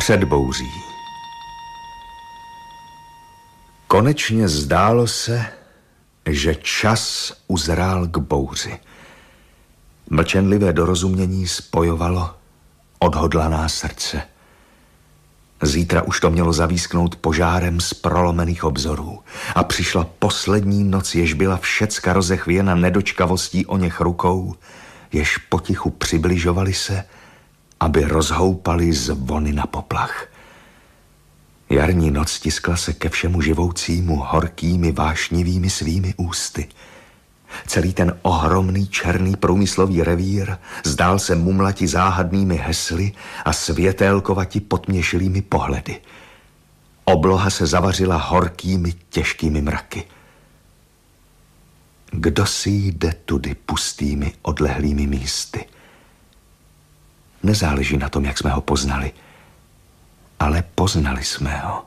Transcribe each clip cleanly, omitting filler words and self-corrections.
Před bouří. Konečně zdálo se, že čas uzrál k bouři. Mlčenlivé dorozumění spojovalo odhodlaná srdce. Zítra už to mělo zavísknout požárem z prolomených obzorů. A přišla poslední noc, jež byla všecka rozechvěna nedočkavostí oněch rukou, jež potichu přibližovali se, aby rozhoupali zvony na poplach. Jarní noc tiskla se ke všemu živoucímu horkými, vášnivými svými ústy. Celý ten ohromný černý průmyslový revír zdál se mumlati záhadnými hesly a světélkovati potměšilými pohledy. Obloha se zavařila horkými, těžkými mraky. Kdo si jde tudy pustými, odlehlými místy? Nezáleží na tom, jak jsme ho poznali, ale poznali jsme ho.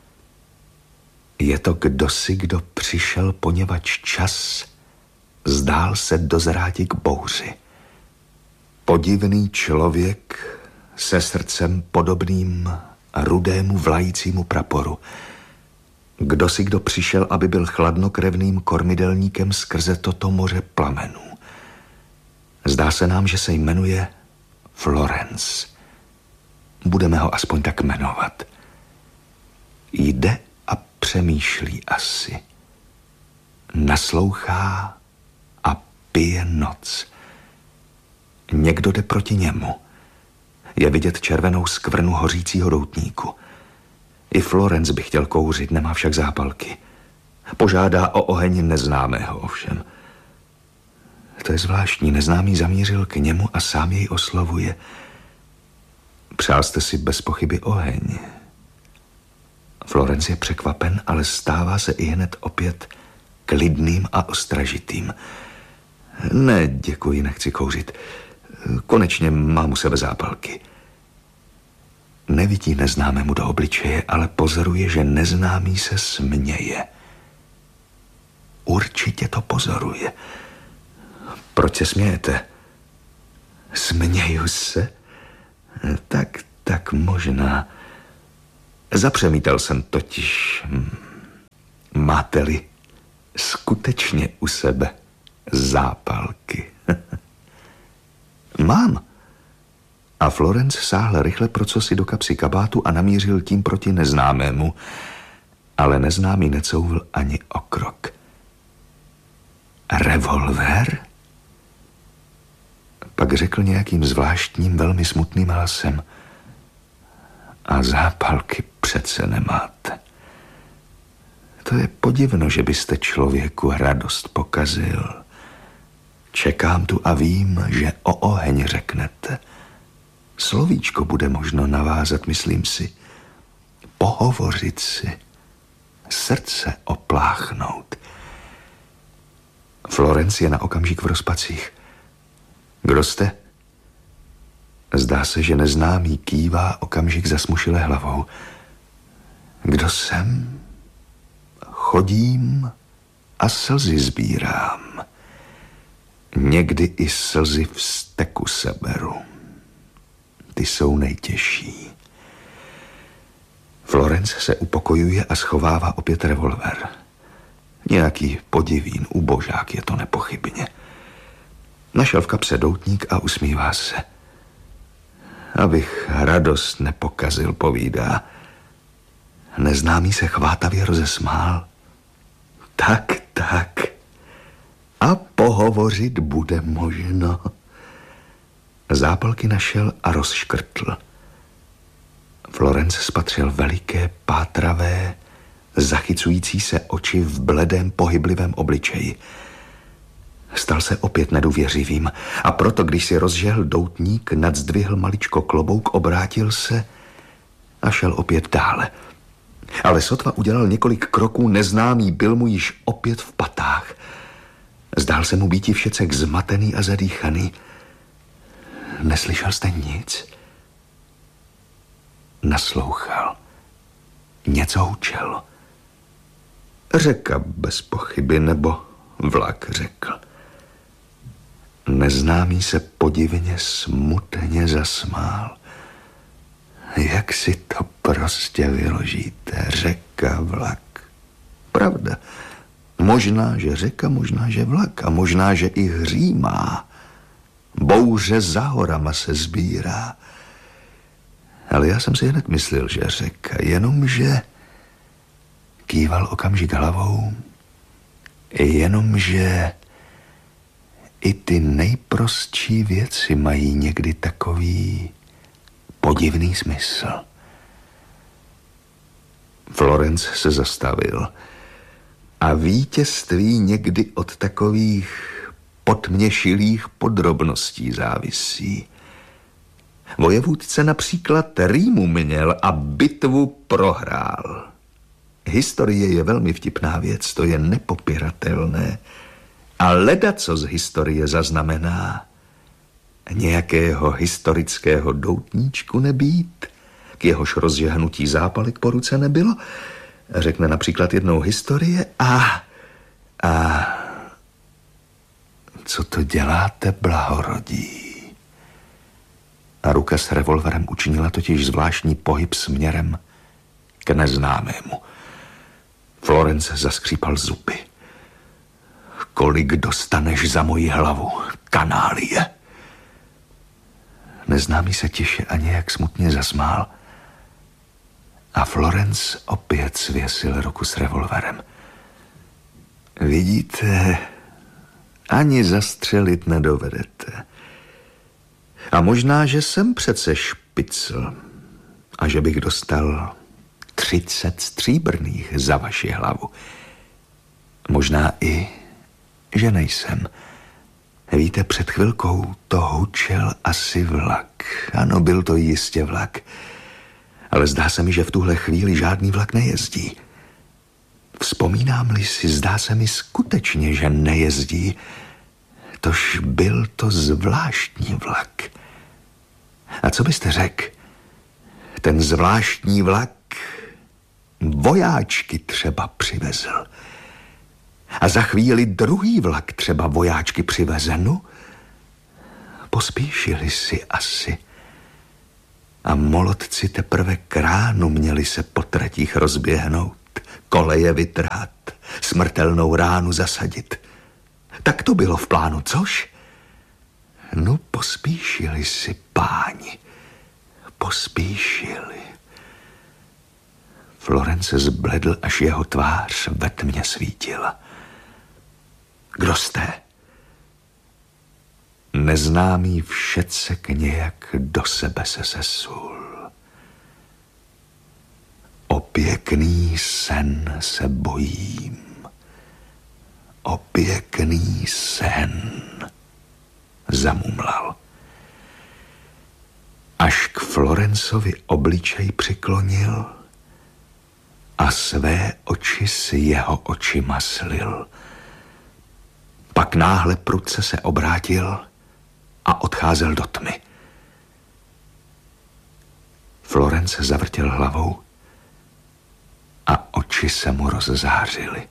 Je to kdosi, kdo přišel, poněvadž čas zdál se dozráti k bouři. Podivný člověk se srdcem podobným rudému vlajícímu praporu. Kdosi, kdo přišel, aby byl chladnokrevným kormidelníkem skrze toto moře plamenů. Zdá se nám, že se jmenuje Florence. Budeme ho aspoň tak jmenovat. Jde a přemýšlí asi. Naslouchá a pije noc. Někdo jde proti němu. Je vidět červenou skvrnu hořícího doutníku. I Florence by chtěl kouřit, nemá však zápalky. Požádá o oheň neznámého ovšem. To je zvláštní, neznámý zamířil k němu a sám jej oslovuje. Přál jste si bez pochyby oheň. Florence je překvapen, ale stává se ihned opět klidným a ostražitým. Ne, děkuji, nechci kouřit. Konečně mám u sebe zápalky. Nevidí neznámému do obličeje, ale pozoruje, že neznámý se směje. Určitě to pozoruje. Proč se smějete? Směju se? Tak možná. Zapřemítal jsem totiž. Máte-li skutečně u sebe zápalky? Mám. A Florence sáhl rychle procosi do kapsy kabátu a namířil tím proti neznámému. Ale neznámý necouvl ani o krok. Revolver? Pak řekl nějakým zvláštním, velmi smutným hlasem. A zápalky přece nemáte. To je podivno, že byste člověku radost pokazil. Čekám tu a vím, že o oheň řeknete. Slovíčko bude možno navázat, myslím si. Pohovořit si. Srdce opláchnout. Florence je na okamžik v rozpacích. Kdo jste? Zdá se, že neznámý kývá okamžik zasmušilé hlavou. Kdo jsem? Chodím a slzy sbírám. Někdy i slzy vzteku seberu. Ty jsou nejtěžší. Florence se upokojuje a schovává opět revolver. Nějaký podivín, ubožák je to nepochybně. Našel v kapse doutník a usmívá se. Abych radost nepokazil, povídá. Neznámý se chvátavě rozesmál. Tak. A pohovořit bude možno. Zápalky našel a rozškrtl. Florence spatřil veliké, pátravé, zachycující se oči v bledém, pohyblivém obličeji. Stal se opět nedůvěřivým a proto, když si rozžehl doutník, nadzdvihl maličko klobouk, obrátil se a šel opět dále. Ale sotva udělal několik kroků, neznámý byl mu již opět v patách. Zdál se mu býti všecek zmatený a zadýchaný. Neslyšel jste nic? Naslouchal. Něco hučelo. Řeka bez pochyby, nebo vlak, řekl. Neznámý se podivně smutně zasmál. Jak si to prostě vyložíte? Řeka, vlak. Pravda. Možná, že řeka, možná, že vlak a možná, že i hřímá. Bouře za horama se sbírá. Ale já jsem si hned myslel, že řeka, jenomže kýval okamžik hlavou, jenomže i ty nejprostší věci mají někdy takový podivný smysl. Florenc se zastavil a vítězství někdy od takových podměšilých podrobností závisí. Vojevůdce například rýmu měl a bitvu prohrál. Historie je velmi vtipná věc, to je nepopiratelné. A ledaco z historie zaznamená. Nějakého historického doutníčku nebýt, k jehož rozžehnutí zápalek po ruce nebylo. Řekne například jednou historie a co to děláte, blahorodí? A ruka s revolverem učinila totiž zvláštní pohyb směrem k neznámému. Florenc zaskřípal zuby. Kolik dostaneš za moji hlavu, kanálie? Neznámý se tiše a nějak smutně zasmál. A Florenc opět svěsil ruku s revolverem. Vidíte, ani zastřelit nedovedete. A možná, že jsem přece špicl a že bych dostal 30 stříbrných za vaši hlavu. Možná i, že nejsem. Víte, před chvilkou to hučel asi vlak. Ano, byl to jistě vlak. Ale zdá se mi, že v tuhle chvíli žádný vlak nejezdí. Vzpomínám-li si, zdá se mi skutečně, že nejezdí. Tož byl to zvláštní vlak. A co byste řekl? Ten zvláštní vlak vojáčky třeba přivezl. A za chvíli druhý vlak třeba vojáčky přiveze, no? Pospíšili si asi. A molodci teprve k ránu měli se po tratích rozběhnout, koleje vytrhat, smrtelnou ránu zasadit. Tak to bylo v plánu, což? No, pospíšili si, páni. Pospíšili. Florence zbledl, až jeho tvář ve tmě svítila. Kdo jste? Neznámý všecek nějak do sebe se sesul. O pěkný sen se bojím. O pěkný sen, zamumlal. Až k Florencovi obličej přiklonil a své oči si jeho očima slil. Pak náhle prudce se obrátil a odcházel do tmy. Florence zavrtěl hlavou a oči se mu rozzářily.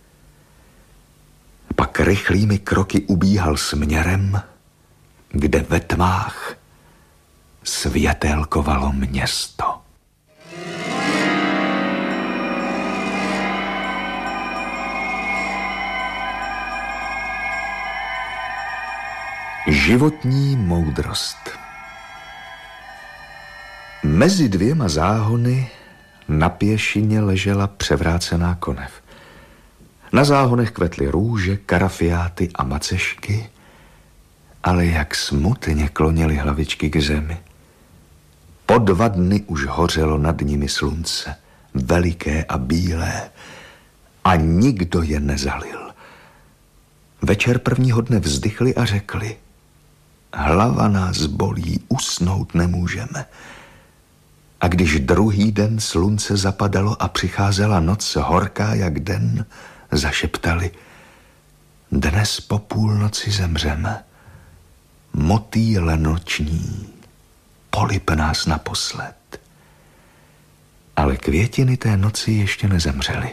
Pak rychlými kroky ubíhal směrem, kde ve tmách světélkovalo město. Životní moudrost. Mezi dvěma záhony na pěšině ležela převrácená konev. Na záhonech kvetly růže, karafiáty a macešky, ale jak smutně klonily hlavičky k zemi. Po 2 dny už hořelo nad nimi slunce, veliké a bílé, a nikdo je nezalil. Večer prvního dne vzdychli a řekli: hlava nás bolí, usnout nemůžeme. A když druhý den slunce zapadalo a přicházela noc horká jak den, zašeptali: dnes po půlnoci zemřeme. Motýle noční, polib nás naposled. Ale květiny té noci ještě nezemřely.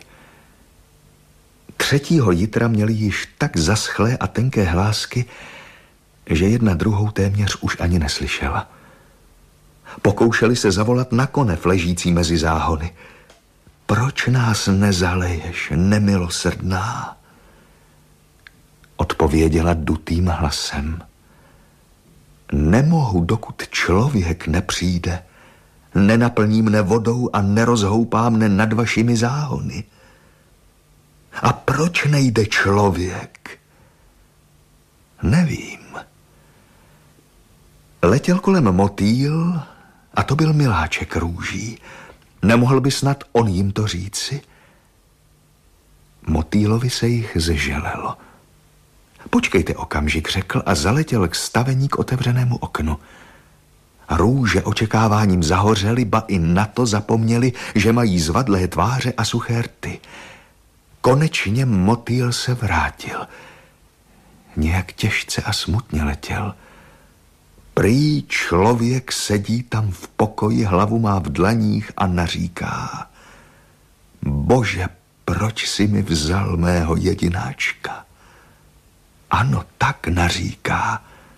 3. jitra měli již tak zaschlé a tenké hlásky, že jedna druhou téměř už ani neslyšela. Pokoušeli se zavolat na konev ležící mezi záhony. Proč nás nezaleješ, nemilosrdná? Odpověděla dutým hlasem. Nemohu, dokud člověk nepřijde. Nenaplní mne vodou a nerozhoupá mne nad vašimi záhony. A proč nejde člověk? Nevím. Letěl kolem motýl a to byl miláček růží. Nemohl by snad on jim to říci? Motýlovi se jich zželelo. Počkejte okamžik, řekl a zaletěl k stavení k otevřenému oknu. Růže očekáváním zahořely, ba i na to zapomněli, že mají zvadlé tváře a suché rty. Konečně motýl se vrátil. Nějak těžce a smutně letěl. Prý člověk sedí tam v pokoji, hlavu má v dlaních a naříká: Bože, proč jsi mi vzal mého jedináčka? Ano, tak naříká.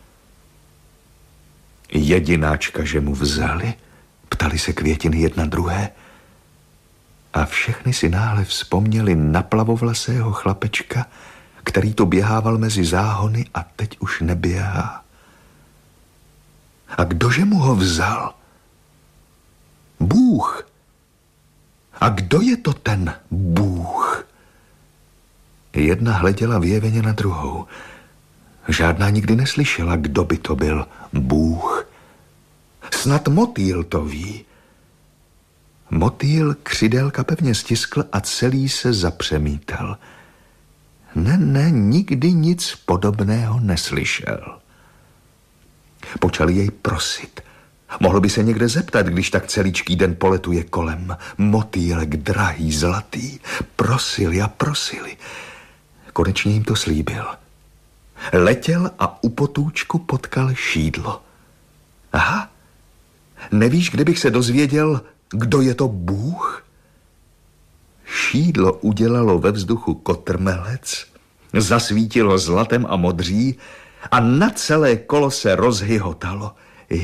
Jedináčka, že mu vzali? Ptali se květiny jedna druhé. A všechny si náhle vzpomněli na plavovlasého chlapečka, který tu běhával mezi záhony a teď už neběhá. A kdože mu ho vzal? Bůh. A kdo je to ten Bůh? Jedna hleděla vyjeveně na druhou. Žádná nikdy neslyšela, kdo by to byl Bůh. Snad motýl to ví. Motýl křidélka pevně stiskl a celý se zapřemítal. Ne, nikdy nic podobného neslyšel. Počal jej prosit. Mohl by se někde zeptat, když tak celíčký den poletuje kolem. Motýlek drahý, zlatý. Prosili a prosili. Konečně jim to slíbil. Letěl a u potůčku potkal šídlo. Aha, nevíš, kde bych se dozvěděl, kdo je to Bůh? Šídlo udělalo ve vzduchu kotrmelec, zasvítilo zlatem a modří a na celé kolo se rozhyhotalo.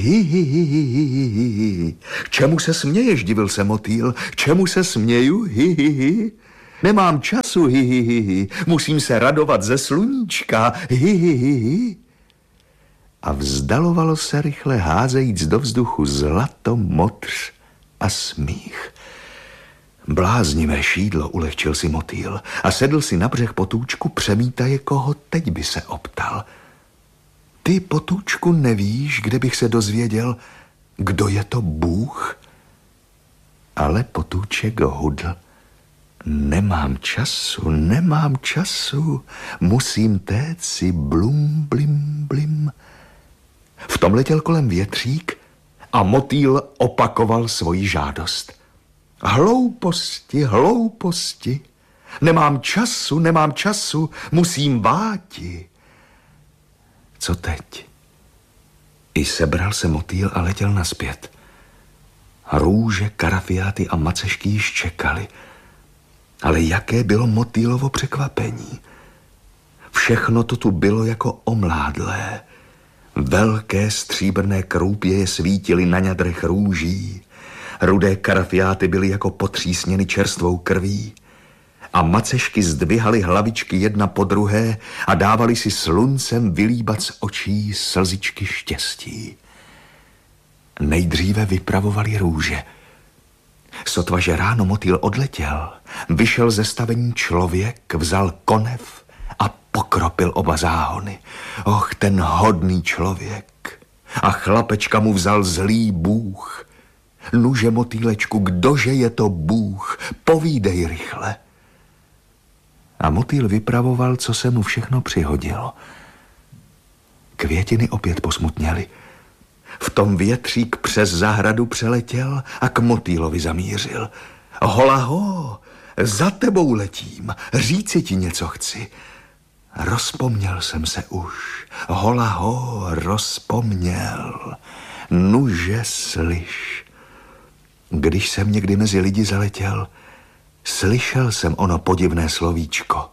Hi. Čemu se směješ, divil se motýl. Čemu se směju? Hi. Nemám času, hi. Musím se radovat ze sluníčka, hi. A vzdalovalo se rychle, házejíc do vzduchu zlato, modř a smích. Bláznivé šídlo, ulehčil si motýl a sedl si na břeh potůčku, přemítaje, koho teď by se optal. Ty, potůčku, nevíš, kde bych se dozvěděl, kdo je to Bůh? Ale potůček hudl. Nemám času, musím téct si blum, blim, blim. V tom letěl kolem větřík a motýl opakoval svoji žádost. Hlouposti, nemám času, musím váti. Co teď? I sebral se motýl a letěl nazpět. Růže, karafiáty a macešky již čekali. Ale jaké bylo motýlovo překvapení. Všechno to tu bylo jako omládlé. Velké stříbrné kroupěje svítily na ňadrech růží. Rudé karafiáty byly jako potřísněny čerstvou krví. A macešky zdvihaly hlavičky jedna po druhé a dávali si sluncem vylíbat z očí slzičky štěstí. Nejdříve vypravovali růže. Sotva, že ráno motýl odletěl, vyšel ze stavení člověk, vzal konev a pokropil oba záhony. Och, ten hodný člověk. A chlapečka mu vzal zlý Bůh. Nuže, motýlečku, kdože je to Bůh? Povídej rychle. A motýl vypravoval, co se mu všechno přihodilo. Květiny opět posmutněly. V tom větřík přes zahradu přeletěl a k motýlovi zamířil. Holaho, za tebou letím, říci ti něco chci. Rozpomněl jsem se už, holaho, rozpomněl. Nuže, slyš. Když jsem někdy mezi lidi zaletěl, slyšel jsem ono podivné slovíčko.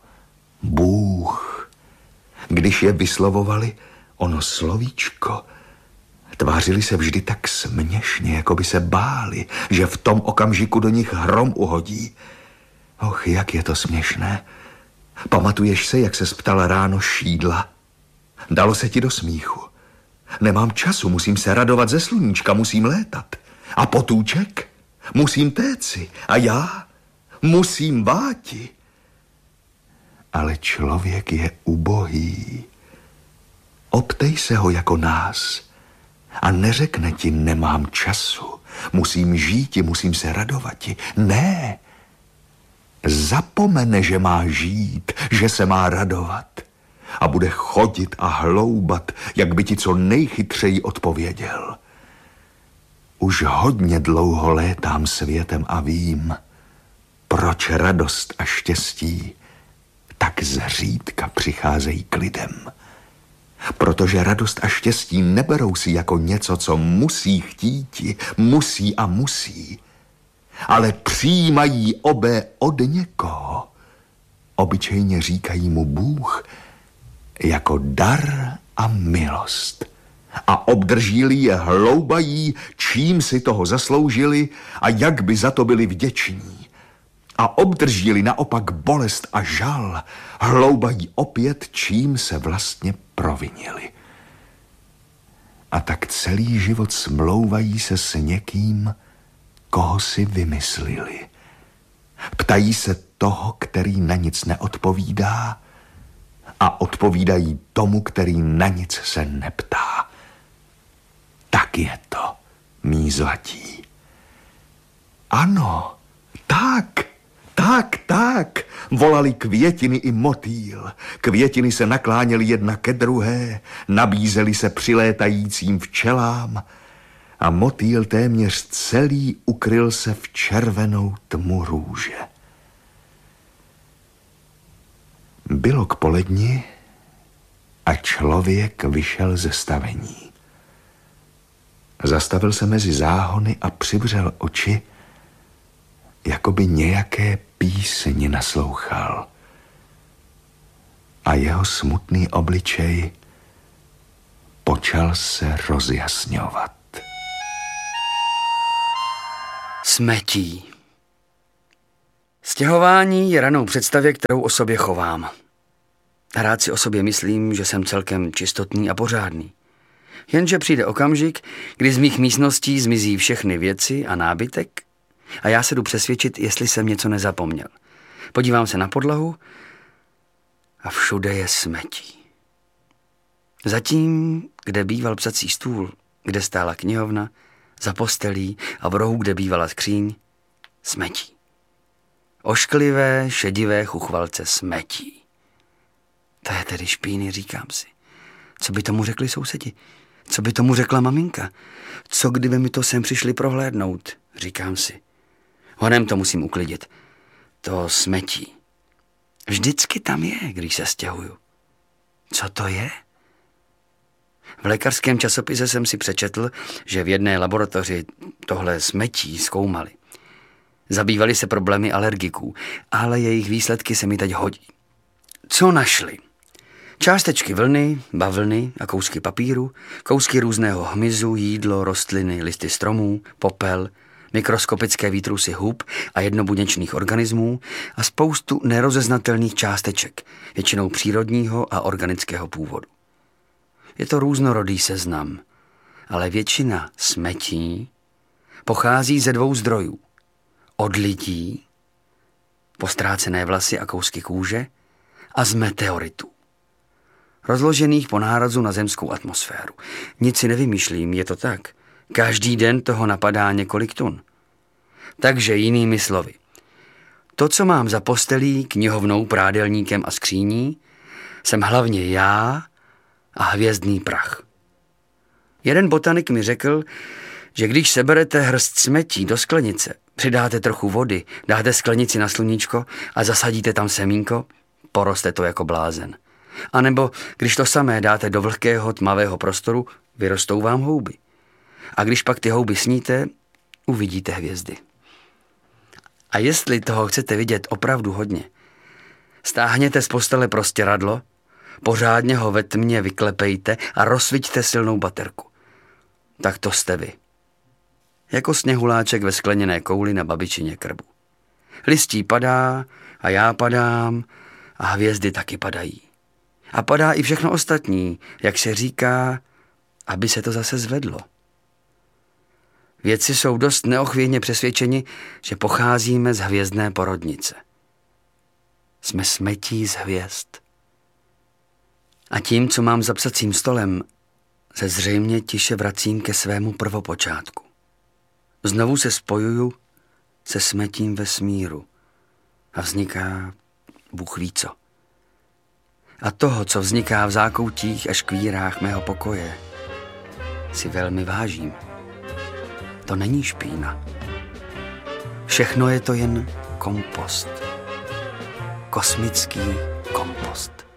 Bůh. Když je vyslovovali, ono slovíčko Tvářili se vždy tak směšně, jako by se báli, že v tom okamžiku do nich hrom uhodí. Och, jak je to směšné. Pamatuješ se, jak se ptal ráno Šídla? Dalo se ti do smíchu. Nemám času, musím se radovat ze sluníčka, musím létat. A Potůček? Musím téci. A já? Musím váti. Ale člověk je ubohý. Optej se ho jako nás a neřekne ti, nemám času, musím žíti, musím se radovati. Ne, zapomene, že má žít, že se má radovat a bude chodit a hloubat, jak by ti co nejchytřeji odpověděl. Už hodně dlouho létám světem a vím, proč radost a štěstí tak zřídka přicházejí k lidem. Protože radost a štěstí neberou si jako něco, co musí chtíti, musí a musí, ale přijímají obé od někoho. Obyčejně říkají mu Bůh jako dar a milost. A obdrží-li je, hloubají, čím si toho zasloužili a jak by za to byli vděční. A obdrží-li naopak bolest a žal, hloubají opět, čím se vlastně provinili. A tak celý život smlouvají se s někým, koho si vymyslili. Ptají se toho, který na nic neodpovídá, a odpovídají tomu, který na nic se neptá. Tak je to, mí zlatí. Ano, tak, volali květiny i motýl. Květiny se nakláněly jedna ke druhé, nabízely se přilétajícím včelám a motýl téměř celý ukryl se v červenou tmu růže. Bylo k poledni a člověk vyšel ze stavení. Zastavil se mezi záhony a přivřel oči, jako by nějaké písni naslouchal. A jeho smutný obličej počal se rozjasňovat. Smetí. Stěhování je ranou představě, kterou o sobě chovám. Rád si o sobě myslím, že jsem celkem čistotný a pořádný. Jenže přijde okamžik, kdy z mých místností zmizí všechny věci a nábytek a já se jdu přesvědčit, jestli jsem něco nezapomněl. Podívám se na podlahu a všude je smetí. Zatím, kde býval psací stůl, kde stála knihovna, za postelí a v rohu, kde bývala skříň, smetí. Ošklivé, šedivé chuchvalce smetí. To je tedy špíny, říkám si. Co by tomu řekli sousedi? Co by tomu řekla maminka? Co kdyby mi to sem přišli prohlédnout? Říkám si. Honem to musím uklidit. To smetí. Vždycky tam je, když se stěhuju. Co to je? V lékařském časopise jsem si přečetl, že v jedné laboratoři tohle smetí zkoumali. Zabývali se problémy alergiků, ale jejich výsledky se mi teď hodí. Co našli? Částečky vlny, bavlny a kousky papíru, kousky různého hmyzu, jídlo, rostliny, listy stromů, popel, mikroskopické výtrusy hub a jednobuněčných organismů a spoustu nerozeznatelných částeček, většinou přírodního a organického původu. Je to různorodý seznam, ale většina smetí pochází ze dvou zdrojů. Od lidí, postrácené vlasy a kousky kůže a z meteoritů, rozložených po nárazu na zemskou atmosféru. Nic si nevymýšlím, je to tak. Každý den toho napadá několik tun. Takže jinými slovy, to, co mám za postelí, knihovnou, prádelníkem a skříní, jsem hlavně já a hvězdný prach. Jeden botanik mi řekl, že když seberete hrst smetí do sklenice, přidáte trochu vody, dáte sklenici na sluníčko a zasadíte tam semínko, poroste to jako blázen. A nebo když to samé dáte do vlhkého tmavého prostoru, vyrostou vám houby. A když pak ty houby sníte, uvidíte hvězdy. A jestli toho chcete vidět opravdu hodně, stáhněte z postele prostěradlo, pořádně ho ve tmě vyklepejte a rozsviťte silnou baterku. Tak to jste vy. Jako sněhuláček ve skleněné kouli na babičině krbu. Listí padá a já padám a hvězdy taky padají. A padá i všechno ostatní, jak se říká, aby se to zase zvedlo. Vědci jsou dost neochvějně přesvědčeni, že pocházíme z hvězdné porodnice. Jsme smetí z hvězd. A tím, co mám za psacím stolem, se zřejmě tiše vracím ke svému prvopočátku. Znovu se spojuju se smetím vesmíru a vzniká Bůh ví co. A toho, co vzniká v zákoutích a škvírách mého pokoje, si velmi vážím. To není špína. Všechno je to jen kompost. Kosmický kompost.